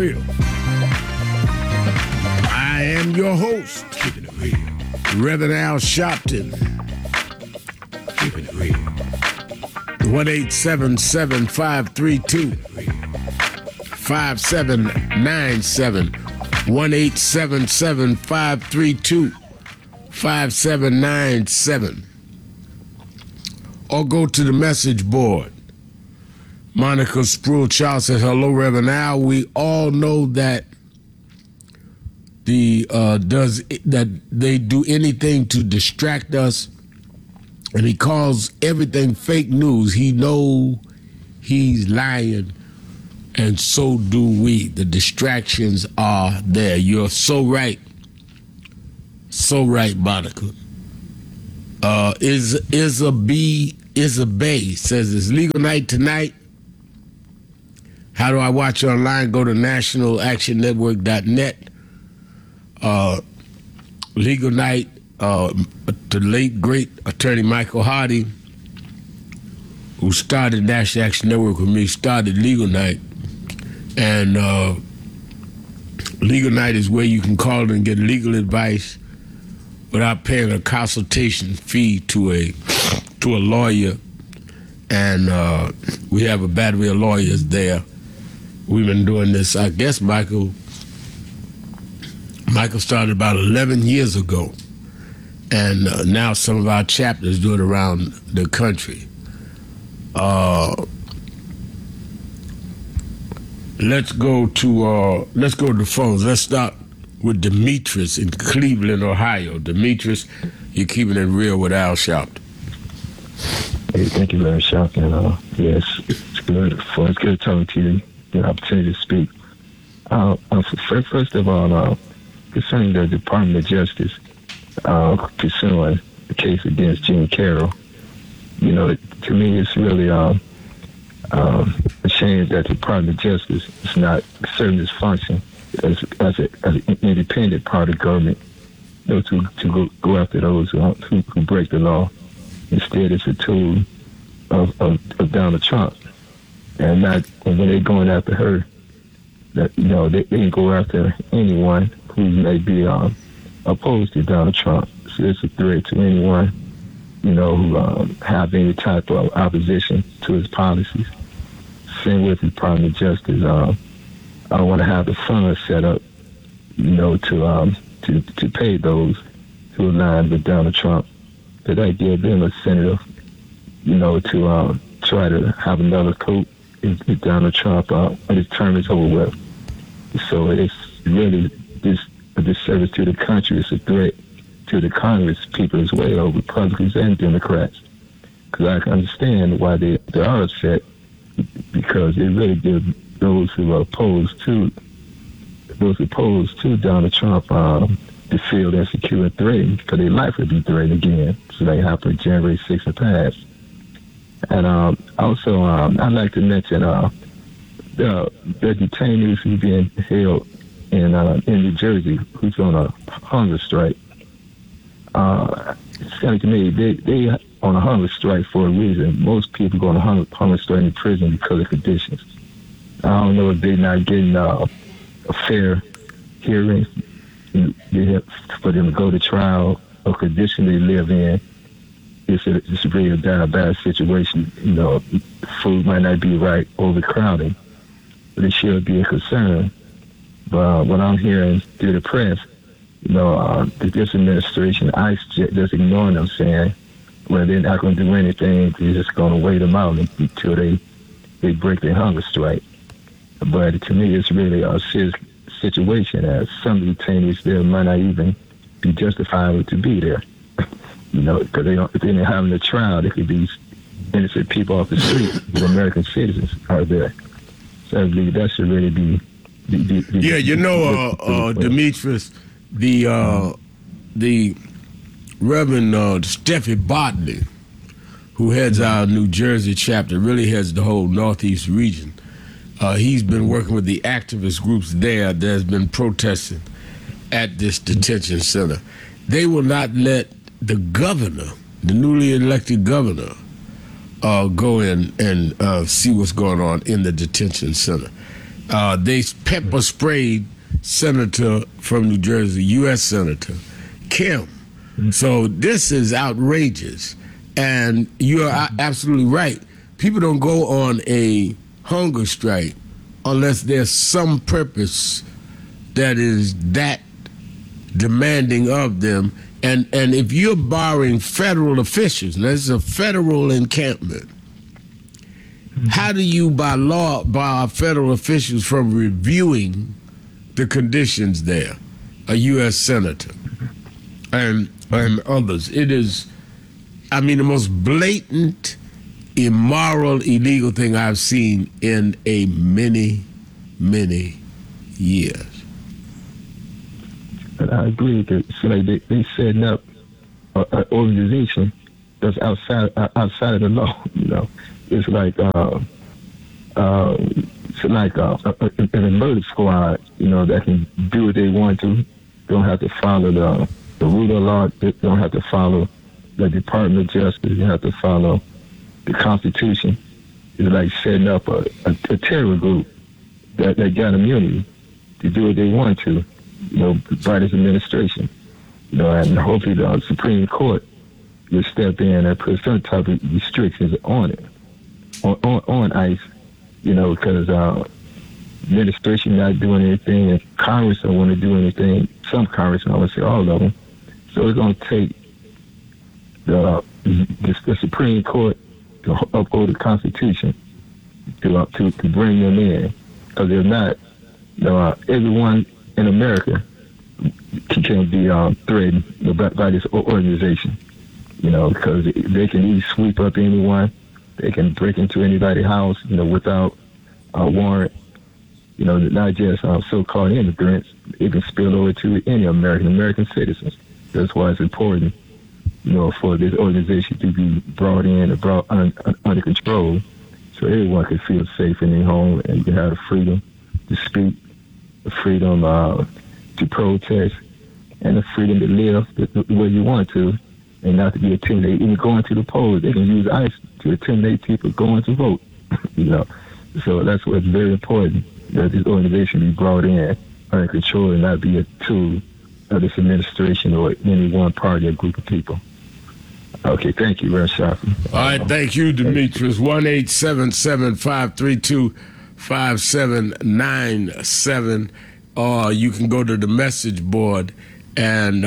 real. I am your host, keeping it real, Reverend Al Sharpton. Keeping it real. 1-877-532-5797. 1-877-532-5797. Or go to the message board. Monica Spruill-Charles says, hello, Reverend Al. We all know that that they do anything to distract us, and he calls everything fake news. He know he's lying, and so do we. The distractions are there. You're so right. So right, Monica. Is a Bay says, it's legal night tonight. How do I watch online? Go to nationalactionnetwork.net. Legal night, the late, great attorney Michael Hardy, who started National Action Network with me, started Legal Night. And Legal Night is where you can call and get legal advice without paying a consultation fee to a lawyer. And we have a battery of lawyers there. We've been doing this, I guess Michael started about 11 years ago. And now some of our chapters do it around the country. Let's go to the phones. Let's start with Demetrius in Cleveland, Ohio. Demetrius, you're keeping it real with Al Sharpton. Hey, thank you very much, Sharpton. Yes, it's good. It's good talking to you. The opportunity to speak. First of all, concerning the Department of Justice, pursuing the case against Jean Carroll, to me it's really a shame that the Department of Justice is not serving its function as an independent part of government, to go after those who break the law. Instead, it's a tool of Donald Trump. And when they're going after her, that they can go after anyone who may be opposed to Donald Trump. So it's a threat to anyone, who have any type of opposition to his policies. Same with the Department of Justice. I don't want to have the funds set up, to pay those who align with Donald Trump. But I give them a senator, to try to have another coup with Donald Trump when his term is over with. So it's really a disservice to the country. It's a threat to the Congress people as well, Republicans and Democrats. Because I can understand why they are upset, because it really gives those who are opposed to Donald Trump to feel insecure and threatened, because their life would be threatened again. So they have for January 6th to pass. And also, I'd like to mention the detainees who's being held in New Jersey, who's on a hunger strike. It's kind of to me, they on a hunger strike for a reason. Most people go on a hunger strike in prison because of conditions. I don't know if they're not getting a fair hearing for them to go to trial, or condition they live in. It's really a bad situation. Food might not be right, overcrowding, but it should be a concern. But what I'm hearing through the press, this administration, ICE just ignoring them, saying, well, they're not going to do anything. They're just going to wait them out until they break their hunger strike. But to me, it's really a serious situation, as some detainees there might not even be justified to be there. Because if they're not having a trial, they could be innocent people off the street. The American citizens are there. So I believe that should really be. Demetrius, the Reverend Steffi Bottley, who heads our New Jersey chapter, really heads the whole Northeast region. He's been working with the activist groups there that has been protesting at this detention center. They will not let the governor, the newly elected governor, go in and see what's going on in the detention center. They pepper sprayed Senator from New Jersey, U.S. Senator Kim. So this is outrageous. And you are absolutely right. People don't go on a hunger strike unless there's some purpose that is that demanding of them. And if you're barring federal officials, and this is a federal encampment, how do you, by law, bar federal officials from reviewing the conditions there? A U.S. senator and others. It is, the most blatant, immoral, illegal thing I've seen in a many, many years. And I agree that it's like they setting up an organization that's outside of the law. It's like a murder squad. That can do what they want to. They don't have to follow the rule of law. They don't have to follow the Department of Justice. They have to follow the Constitution. It's like setting up a terror group that got immunity to do what they want to. By this administration. And hopefully the Supreme Court will step in and put some type of restrictions on it, on ICE. Because administration not doing anything, and Congress don't want to do anything. Some Congress, I want to say all of them. So it's going to take the Supreme Court to uphold the Constitution to bring them in. Because if not, everyone in America can be threatened by this organization. Because they can either sweep up anyone, they can break into anybody's house, without a warrant. Not just so-called immigrants, it can spill over to any American citizens. That's why it's important, for this organization to be brought in and brought under control, so everyone can feel safe in their home and can have the freedom to speak, the freedom to protest, and the freedom to live the way you want to, and not to be intimidated. Even going to the polls, they can use ICE to intimidate people going to vote. So that's what's very important, that this organization be brought in under control and not be a tool of this administration or any one party or group of people. Okay, thank you, Rev. Shafi. All right, thank you, Demetrius. 1-877-532-5797. Or you can go to the message board and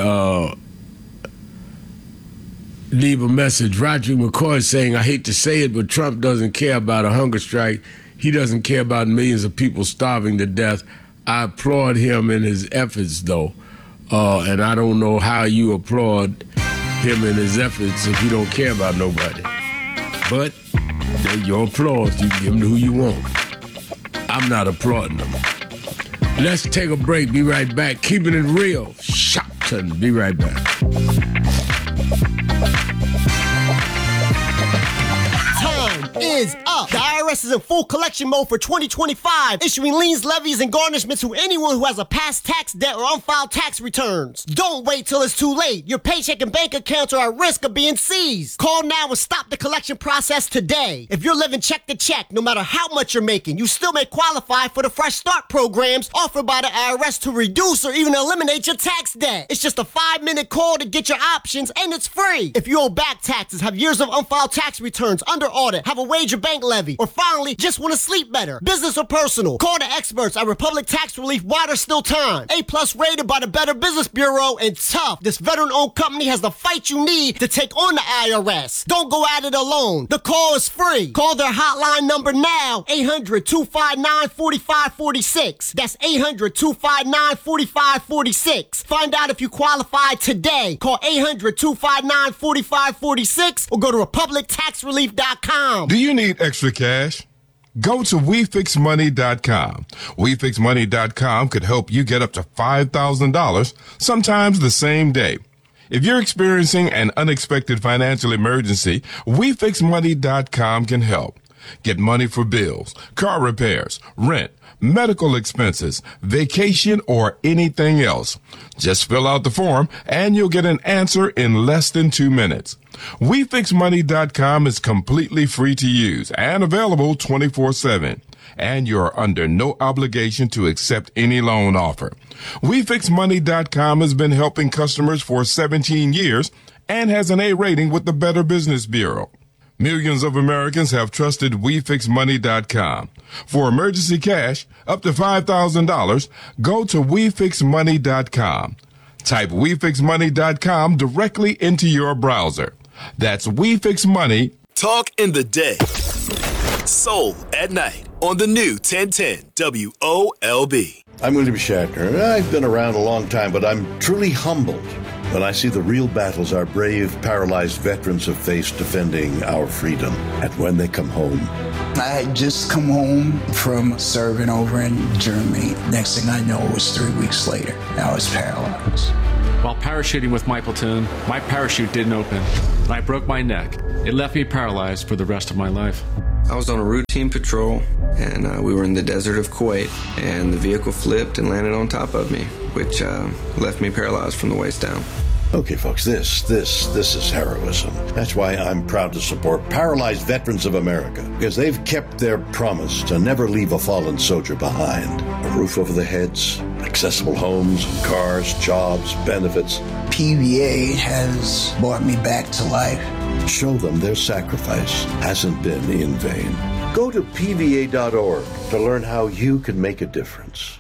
leave a message. Roger McCoy is saying, I hate to say it, but Trump doesn't care about a hunger strike. He doesn't care about millions of people starving to death. I applaud him in his efforts, though. And I don't know how you applaud him in his efforts if you don't care about nobody. But your applause, you can give him to who you want. I'm not applauding him. Let's take a break. Be right back. Keeping it real. Shopton. Be right back. Time is up. The IRS is in full collection mode for 2025, issuing liens, levies, and garnishments to anyone who has a past tax debt or unfiled tax returns. Don't wait till it's too late. Your paycheck and bank accounts are at risk of being seized. Call now and stop the collection process today. If you're living check to check, no matter how much you're making, you still may qualify for the Fresh Start programs offered by the IRS to reduce or even eliminate your tax debt. It's just a 5-minute call to get your options, and it's free. If you owe back taxes, have years of unfiled tax returns under audit, have a wage or bank levy, or finally just want to sleep better, business or personal, call the experts at Republic Tax Relief while there's still time. A+ rated by the Better Business Bureau, and tough. This veteran-owned company has the fight you need to take on the IRS. Don't go at it alone. The call is free. Call their hotline number now, 800-259-4546. That's 800-259-4546. Find out if you qualify today. Call 800-259-4546 or go to republictaxrelief.com. Do you need extra cash? Go to WeFixMoney.com. WeFixMoney.com could help you get up to $5,000, sometimes the same day. If you're experiencing an unexpected financial emergency, WeFixMoney.com can help. Get money for bills, car repairs, rent, medical expenses, vacation, or anything else. Just fill out the form and you'll get an answer in less than 2 minutes. WeFixMoney.com is completely free to use and available 24/7. and you are under no obligation to accept any loan offer. WeFixMoney.com has been helping customers for 17 years and has an A rating with the Better Business Bureau. Millions of Americans have trusted WeFixMoney.com. For emergency cash up to $5,000, go to WeFixMoney.com. Type WeFixMoney.com directly into your browser. That's WeFixMoney. Talk in the day. Soul at night on the new 1010 WOLB. I'm William Shatner. I've been around a long time, but I'm truly humbled when I see the real battles our brave, paralyzed veterans have faced defending our freedom. And when they come home. I had just come home from serving over in Germany. Next thing I know, it was 3 weeks later. I was paralyzed. While parachuting with my platoon, my parachute didn't open, and I broke my neck. It left me paralyzed for the rest of my life. I was on a routine patrol, and we were in the desert of Kuwait, and the vehicle flipped and landed on top of me, which left me paralyzed from the waist down. Okay, folks, this is heroism. That's why I'm proud to support Paralyzed Veterans of America, because they've kept their promise to never leave a fallen soldier behind. A roof over their heads, accessible homes, cars, jobs, benefits. PVA has brought me back to life. Show them their sacrifice hasn't been in vain. Go to PVA.org to learn how you can make a difference.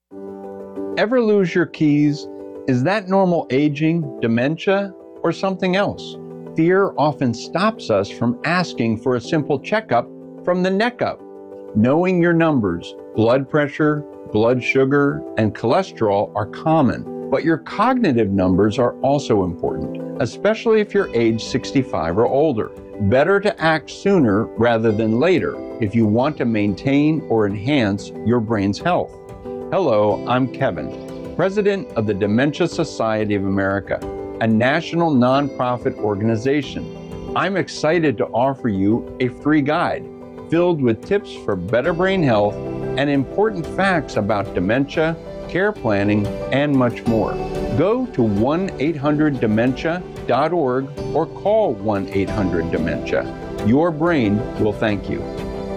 Ever lose your keys? Is that normal aging, dementia, or something else? Fear often stops us from asking for a simple checkup from the neck up. Knowing your numbers, blood pressure, blood sugar, and cholesterol are common, but your cognitive numbers are also important, especially if you're age 65 or older. Better to act sooner rather than later if you want to maintain or enhance your brain's health. Hello, I'm Kevin, President of the Dementia Society of America, a national nonprofit organization. I'm excited to offer you a free guide filled with tips for better brain health and important facts about dementia, care planning, and much more. Go to 1-800-DEMENTIA.org or call 1-800-DEMENTIA. Your brain will thank you.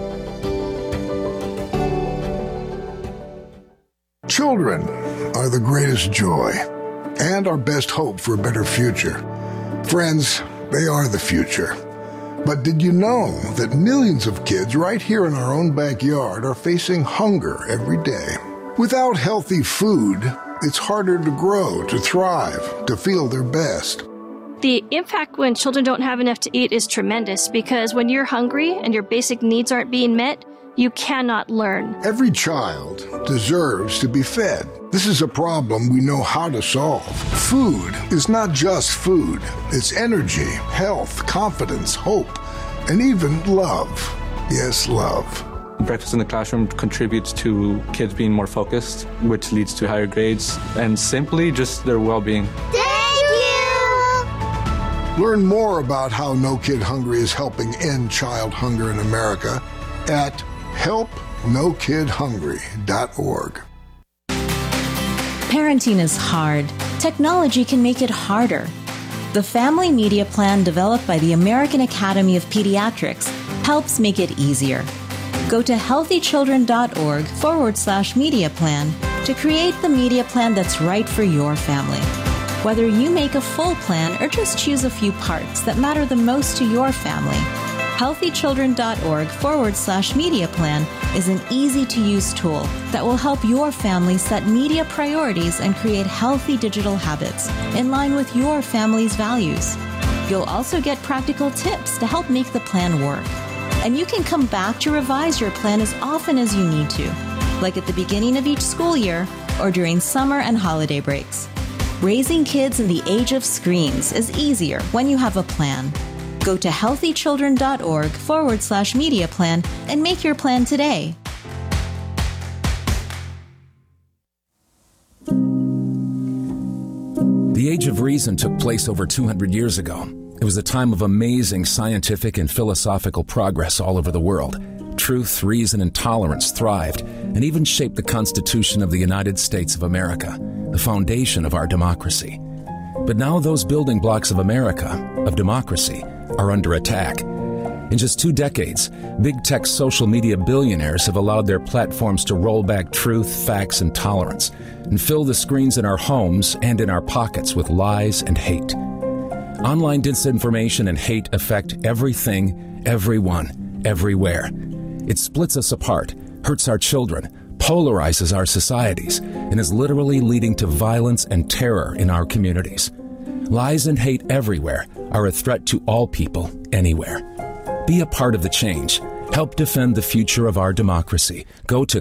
Children are the greatest joy and our best hope for a better future. Friends, they are the future. But did you know that millions of kids right here in our own backyard are facing hunger every day? Without healthy food, it's harder to grow, to thrive, to feel their best. The impact when children don't have enough to eat is tremendous because when you're hungry and your basic needs aren't being met, you cannot learn. Every child deserves to be fed. This is a problem we know how to solve. Food is not just food. It's energy, health, confidence, hope, and even love. Yes, love. Breakfast in the classroom contributes to kids being more focused, which leads to higher grades, and simply just their well-being. Thank you! Learn more about how No Kid Hungry is helping end child hunger in America at helpnokidhungry.org. Parenting is hard. Technology can make it harder. The Family Media Plan developed by the American Academy of Pediatrics helps make it easier. Go to healthychildren.org/media plan to create the media plan that's right for your family. Whether you make a full plan or just choose a few parts that matter the most to your family, healthychildren.org/media plan is an easy-to-use tool that will help your family set media priorities and create healthy digital habits in line with your family's values. You'll also get practical tips to help make the plan work. And you can come back to revise your plan as often as you need to, like at the beginning of each school year or during summer and holiday breaks. Raising kids in the age of screens is easier when you have a plan. Go to healthychildren.org/media plan and make your plan today. The Age of Reason took place over 200 years ago. It was a time of amazing scientific and philosophical progress all over the world. Truth, reason, and tolerance thrived and even shaped the Constitution of the United States of America, the foundation of our democracy. But now those building blocks of America, of democracy, are under attack. In just 2 decades, big tech social media billionaires have allowed their platforms to roll back truth, facts, and tolerance, and fill the screens in our homes and in our pockets with lies and hate. Online disinformation and hate affect everything, everyone, everywhere. It splits us apart, hurts our children, polarizes our societies, and is literally leading to violence and terror in our communities. Lies and hate everywhere are a threat to all people, anywhere. Be a part of the change. Help defend the future of our democracy. Go to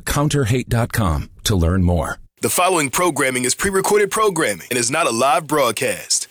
counterhate.com to learn more. The following programming is pre-recorded programming and is not a live broadcast.